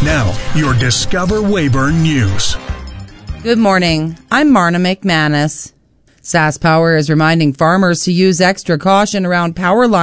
Now, your Discover Weyburn News. Good morning. I'm Marna McManus. SaskPower is reminding farmers to use extra caution around power lines